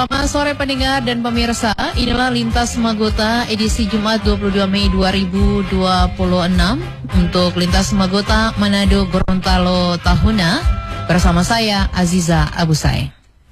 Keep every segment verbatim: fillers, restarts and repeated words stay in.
Selamat sore pendengar dan pemirsa, inilah Lintas Semagota edisi Jumat dua puluh dua Mei dua ribu dua puluh enam untuk Lintas Semagota Manado Gorontalo Tahuna bersama saya Aziza Abusai.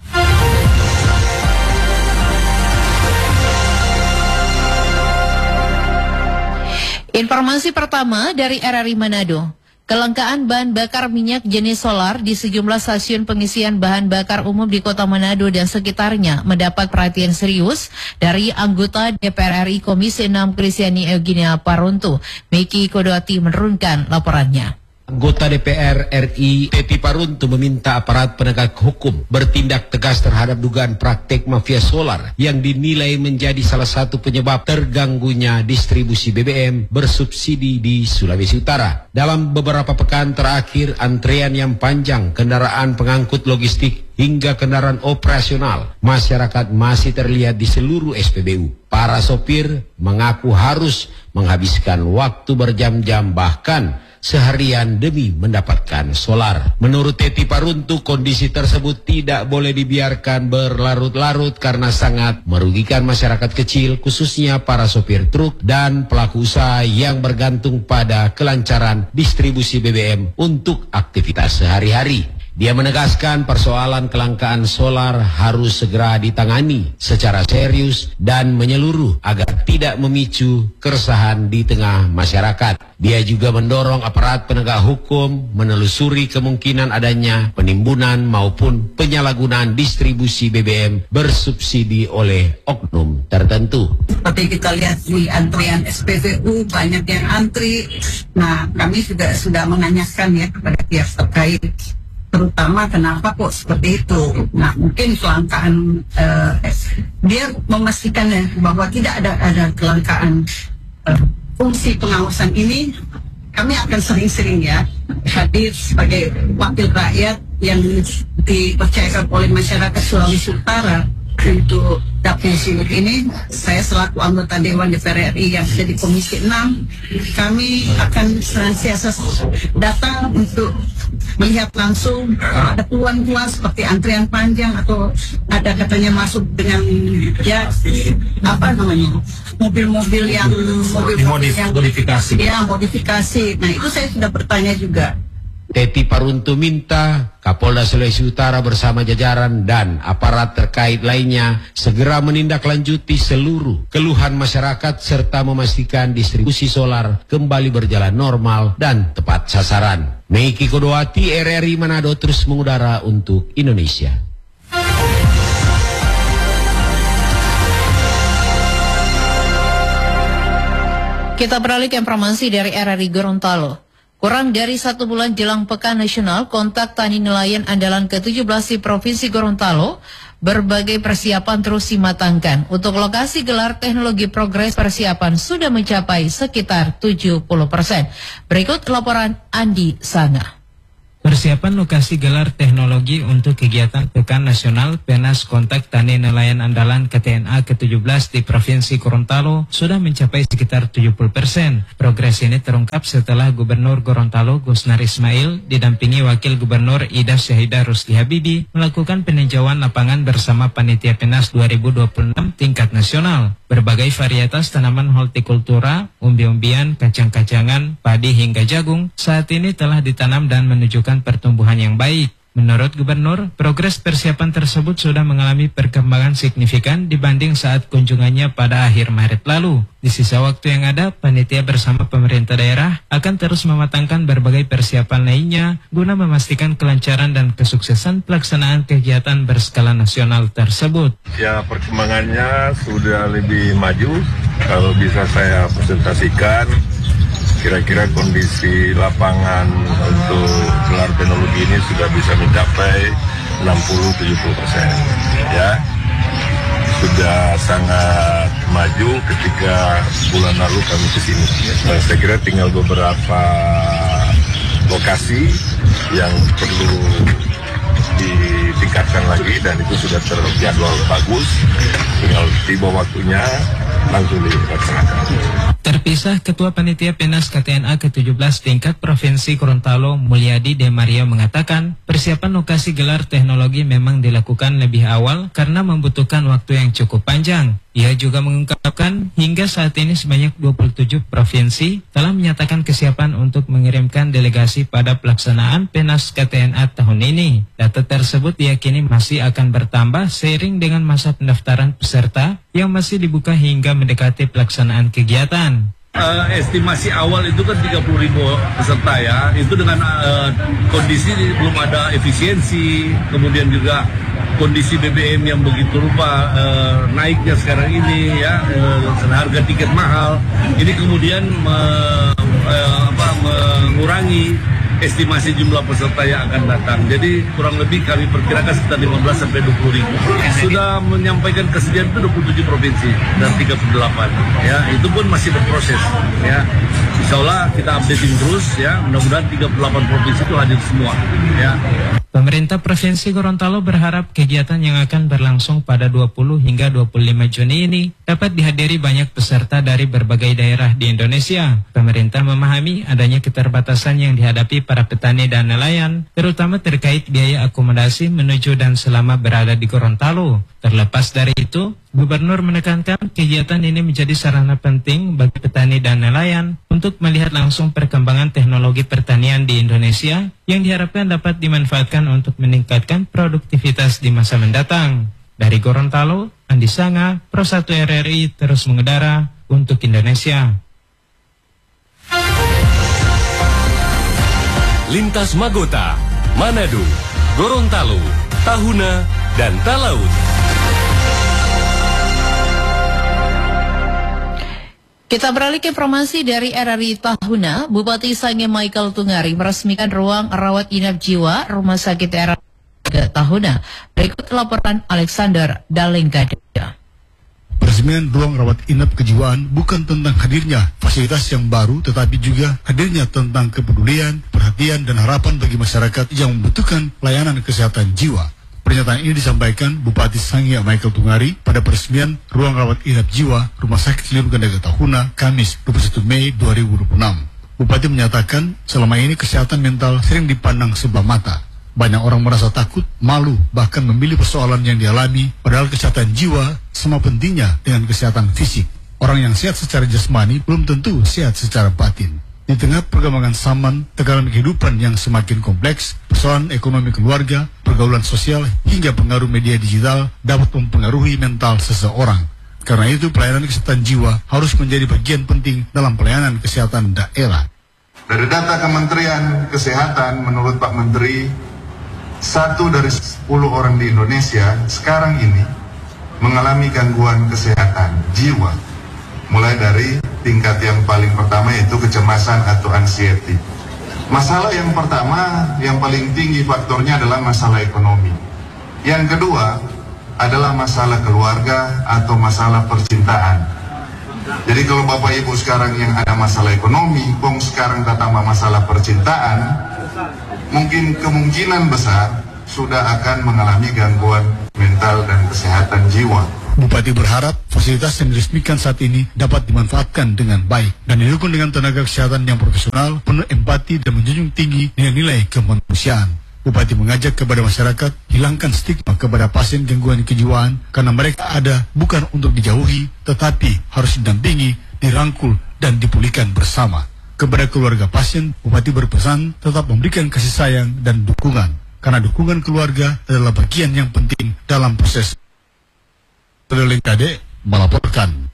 Informasi pertama dari R R I Manado. Kelangkaan bahan bakar minyak jenis solar di sejumlah stasiun pengisian bahan bakar umum di Kota Manado dan sekitarnya mendapat perhatian serius dari anggota D P R R I Komisi enam Kristiani Eugenia Paruntu. Meki Kodwati menurunkan laporannya. Anggota D P R R I Teti Paruntu meminta aparat penegak hukum bertindak tegas terhadap dugaan praktek mafia solar yang dinilai menjadi salah satu penyebab terganggunya distribusi B B M bersubsidi di Sulawesi Utara. Dalam beberapa pekan terakhir, antrean yang panjang kendaraan pengangkut logistik hingga kendaraan operasional masyarakat masih terlihat di seluruh S P B U. Para sopir mengaku harus menghabiskan waktu berjam-jam bahkan seharian demi mendapatkan solar. Menurut Teti Paruntu, kondisi tersebut tidak boleh dibiarkan berlarut-larut karena sangat merugikan masyarakat kecil, khususnya para sopir truk dan pelaku usaha yang bergantung pada kelancaran distribusi B B M untuk aktivitas sehari-hari. Dia menegaskan persoalan kelangkaan solar harus segera ditangani secara serius dan menyeluruh agar tidak memicu keresahan di tengah masyarakat. Dia juga mendorong aparat penegak hukum menelusuri kemungkinan adanya penimbunan maupun penyalahgunaan distribusi B B M bersubsidi oleh oknum tertentu. Seperti kita lihat di antrian S P B U banyak yang antri. Nah, kami juga sudah menanyakan ya kepada pihak terkait, terutama kenapa kok seperti itu. Nah, mungkin kelangkaan, uh, dia memastikan ya, bahwa tidak ada ada kelangkaan. Uh, fungsi pengawasan ini kami akan sering-sering ya hadir sebagai wakil rakyat yang dipercayakan oleh masyarakat Sulawesi Utara untuk dapur silut ini. Saya selaku anggota Dewan D P R R I yang ada di Komisi enam, kami akan senantiasa datang untuk melihat langsung ada keluhan-keluhan seperti antrian panjang atau ada katanya masuk dengan ya apa namanya mobil-mobil yang mobil-mobil yang modifikasi. Ya, modifikasi. Nah, itu saya sudah bertanya juga. Teti Paruntu minta Kapolda Sulawesi Utara bersama jajaran dan aparat terkait lainnya segera menindaklanjuti seluruh keluhan masyarakat serta memastikan distribusi solar kembali berjalan normal dan tepat sasaran. Meki Kodwati, R R I Manado terus mengudara untuk Indonesia. Kita beralih ke informasi dari R R I Gorontalo. Kurang dari satu bulan jelang Pekan Nasional Kontak Tani Nelayan Andalan ke tujuh belas di Provinsi Gorontalo, berbagai persiapan terus dimatangkan. Untuk lokasi gelar teknologi progres, persiapan sudah mencapai sekitar tujuh puluh persen. Berikut laporan Andi Sanga. Persiapan lokasi gelar teknologi untuk kegiatan Pekan Nasional Penas Kontak Tani Nelayan Andalan K T N A ke tujuh belas di Provinsi Gorontalo sudah mencapai sekitar tujuh puluh persen. Progres ini terungkap setelah Gubernur Gorontalo Gusnar Ismail didampingi Wakil Gubernur Ida Syahidah Rusli Habibi melakukan peninjauan lapangan bersama Panitia Penas dua ribu dua puluh enam tingkat nasional. Berbagai varietas tanaman hortikultura, umbi-umbian, kacang-kacangan, padi hingga jagung saat ini telah ditanam dan menunjukkan pertumbuhan yang baik. Menurut Gubernur, progres persiapan tersebut sudah mengalami perkembangan signifikan dibanding saat kunjungannya pada akhir Maret lalu. Di sisa waktu yang ada, panitia bersama pemerintah daerah akan terus mematangkan berbagai persiapan lainnya guna memastikan kelancaran dan kesuksesan pelaksanaan kegiatan berskala nasional tersebut. Ya, perkembangannya sudah lebih maju. Kalau bisa saya presentasikan, kira-kira kondisi lapangan untuk gelar teknologi ini sudah bisa mencapai enam puluh sampai tujuh puluh persen. Ya, sudah sangat maju ketika bulan lalu kami ke sini. Nah, saya kira tinggal beberapa lokasi yang perlu ditingkatkan lagi dan itu sudah terjadwal bagus. Tinggal tiba waktunya langsung dilaksanakan. Terpisah, Ketua Panitia Penas K T N A ke tujuh belas tingkat Provinsi Gorontalo, Mulyadi De Maria mengatakan, persiapan lokasi gelar teknologi memang dilakukan lebih awal karena membutuhkan waktu yang cukup panjang. Ia juga mengungkapkan hingga saat ini sebanyak dua puluh tujuh provinsi telah menyatakan kesiapan untuk mengirimkan delegasi pada pelaksanaan Penas K T N A tahun ini. Data tersebut diyakini masih akan bertambah seiring dengan masa pendaftaran peserta yang masih dibuka hingga mendekati pelaksanaan kegiatan. Uh, estimasi awal itu kan tiga puluh ribu peserta ya, itu dengan uh, kondisi belum ada efisiensi, kemudian juga kondisi B B M yang begitu rupa uh, naiknya sekarang ini ya, uh, harga tiket mahal, ini kemudian uh, uh, apa, mengurangi estimasi jumlah peserta yang akan datang. Jadi kurang lebih kami perkirakan sekitar lima belas sampai dua puluh ribu. Sudah menyampaikan kesediaan itu dua puluh tujuh provinsi dan tiga puluh delapan. Ya, itu pun masih berproses. Ya, insya Allah kita updating terus. Ya, mudah-mudahan tiga puluh delapan provinsi itu hadir semua. Ya. Pemerintah Provinsi Gorontalo berharap kegiatan yang akan berlangsung pada dua puluh hingga dua puluh lima Juni ini dapat dihadiri banyak peserta dari berbagai daerah di Indonesia. Pemerintah memahami adanya keterbatasan yang dihadapi para petani dan nelayan, terutama terkait biaya akomodasi menuju dan selama berada di Gorontalo. Terlepas dari itu, Gubernur menekankan kegiatan ini menjadi sarana penting bagi petani dan nelayan untuk melihat langsung perkembangan teknologi pertanian di Indonesia yang diharapkan dapat dimanfaatkan untuk meningkatkan produktivitas di masa mendatang. Dari Gorontalo, Andi Sanga, Pro satu R R I terus mengudara untuk Indonesia. Lintas Magota, Manado, Gorontalo, Tahuna, dan Talaut. Kita beralih ke informasi dari R R I Tahuna. Bupati Sange Michael Tungari meresmikan ruang rawat inap jiwa Rumah Sakit R R I Tahuna. Berikut laporan Alexander Dalengkada. Peresmian ruang rawat inap kejiwaan bukan tentang hadirnya fasilitas yang baru, tetapi juga hadirnya tentang kepedulian, perhatian, dan harapan bagi masyarakat yang membutuhkan layanan kesehatan jiwa. Pernyataan ini disampaikan Bupati Sange Michael Tungari pada peresmian ruang rawat inap jiwa Rumah Sakit Liru Gandaga Tahuna, Kamis dua puluh satu Mei dua ribu dua puluh enam. Bupati menyatakan selama ini kesehatan mental sering dipandang sebelah mata. Banyak orang merasa takut, malu, bahkan memilih persoalan yang dialami, padahal kesehatan jiwa sama pentingnya dengan kesehatan fisik. Orang yang sehat secara jasmani belum tentu sehat secara batin. Di tengah perkembangan zaman, tekanan kehidupan yang semakin kompleks, persoalan ekonomi keluarga, pergaulan sosial, hingga pengaruh media digital dapat mempengaruhi mental seseorang. Karena itu, pelayanan kesehatan jiwa harus menjadi bagian penting dalam pelayanan kesehatan daerah. Dari data Kementerian Kesehatan, menurut Pak Menteri, satu dari sepuluh orang di Indonesia sekarang ini mengalami gangguan kesehatan jiwa. Mulai dari tingkat yang paling pertama yaitu kecemasan atau anxiety. Masalah yang pertama yang paling tinggi faktornya adalah masalah ekonomi. Yang kedua adalah masalah keluarga atau masalah percintaan. Jadi kalau Bapak Ibu sekarang yang ada masalah ekonomi, bong sekarang tambah masalah percintaan, mungkin kemungkinan besar sudah akan mengalami gangguan mental dan kesehatan jiwa. Bupati berharap fasilitas yang diresmikan saat ini dapat dimanfaatkan dengan baik dan didukung dengan tenaga kesehatan yang profesional, penuh empati dan menjunjung tinggi nilai-nilai kemanusiaan. Bupati mengajak kepada masyarakat hilangkan stigma kepada pasien gangguan kejiwaan karena mereka ada bukan untuk dijauhi tetapi harus didampingi, dirangkul dan dipulihkan bersama. Kepada keluarga pasien, Bupati berpesan tetap memberikan kasih sayang dan dukungan karena dukungan keluarga adalah bagian yang penting dalam proses. Dalengkada melaporkan.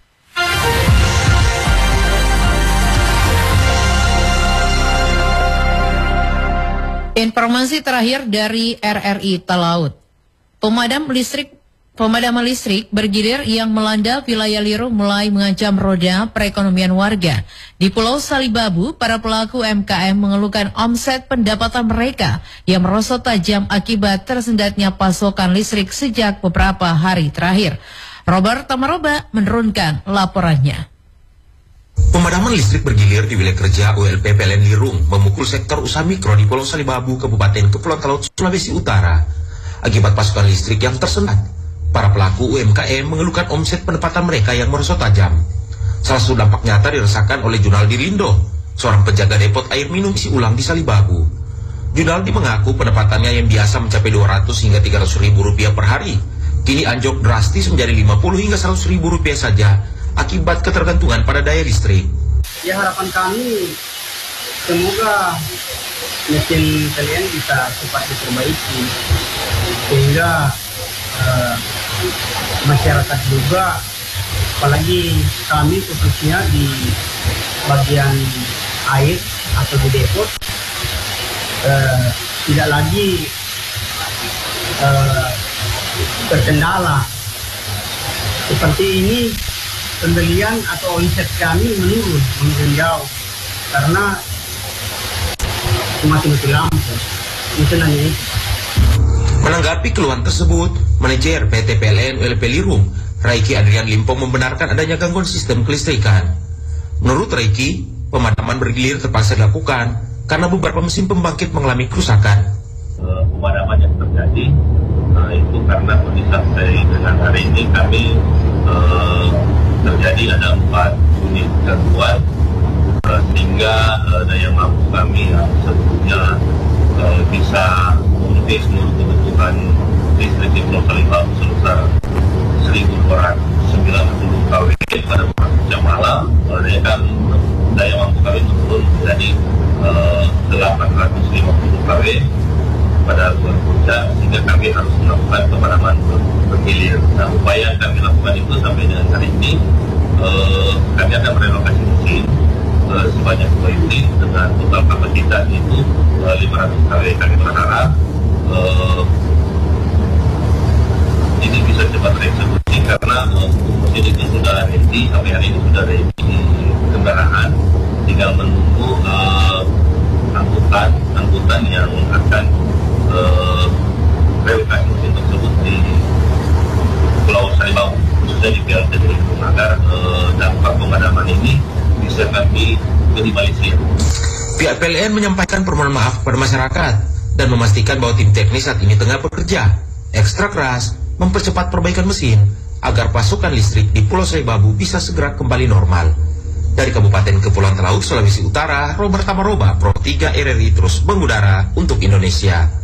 Informasi terakhir dari R R I Talaut. Pemadam listrik Pemadaman listrik bergilir yang melanda wilayah Liru mulai mengancam roda perekonomian warga. Di Pulau Salibabu, para pelaku U M K M mengeluhkan omset pendapatan mereka yang merosot tajam akibat tersendatnya pasokan listrik sejak beberapa hari terakhir. Robert Tamaroba menurunkan laporannya. Pemadaman listrik bergilir di wilayah kerja U L P P L N Lirung memukul sektor usaha mikro di Pulau Salibabu, Kabupaten Kepulauan Talaut, Sulawesi Utara. Akibat pasokan listrik yang tersendat, para pelaku U M K M mengeluhkan omset pendapatan mereka yang merosot tajam. Salah satu dampak nyata dirasakan oleh Junaldi Lindo, seorang penjaga depot air minum isi ulang di Salibabu. Junaldi mengaku pendapatannya yang biasa mencapai dua ratus hingga tiga ratus ribu rupiah per hari, kini anjlok drastis menjadi lima puluh hingga seratus ribu rupiah saja akibat ketergantungan pada daya listrik. Ya, harapan kami semoga mesin P L N bisa cepat diperbaiki sehingga uh, masyarakat juga, apalagi kami khususnya di bagian air atau di depot, uh, tidak lagi uh, terkendala. Seperti ini pembelian atau omset kami menurun, menurun jauh karena mati-mati lampu. Itu nanya itu. Menanggapi keluhan tersebut, manajer P T P L N U L P Lirung, Raiki Adrian Limpong, membenarkan adanya gangguan sistem kelistrikan. Menurut Raiki, pemadaman bergilir terpaksa dilakukan karena beberapa mesin pembangkit mengalami kerusakan. Uh, pemadaman yang terjadi uh, itu karena kondisi sampai dengan hari ini kami uh, terjadi ada empat unit gangguan uh, sehingga uh, daya mampu kami yang sebelumnya uh, bisa memenuhi seluruh kebutuhan listrik di Pulau Salibabu sebesar seribu dua ratus sembilan puluh kilowatt pada jam malam, uh, kan daya mampu kami menurun menjadi uh, delapan ratus lima puluh kilowatt pada bulan puncak, sehingga kami harus melakukan pemadaman bergilir. Nah, upaya yang kami lakukan itu sampai dengan hari ini, uh, kami akan merelokasi mesin uh, sebanyak dua unit dengan total kapasitas itu uh, lima ratus kilowatt. Kami berharap uh, ini bisa cepat tereksekusi karena uh, mesin itu sudah ready, sampai hari ini sudah ready di kendaraan, tinggal menunggu uh, angkutan angkutan yang akan uh, relokasi mesin tersebut di Pulau Salibabu, khususnya di P L T Lirung, agar uh, dampak pemadaman ini bisa kami minimalisir. Pihak P L N menyampaikan permohonan maaf kepada masyarakat dan memastikan bahwa tim teknis saat ini tengah bekerja ekstra keras mempercepat perbaikan mesin agar pasokan listrik di Pulau Salibabu bisa segera kembali normal. Dari Kabupaten Kepulauan Talaut, Sulawesi Utara, Robert Tamaroba, Pro tiga R R I terus mengudara untuk Indonesia.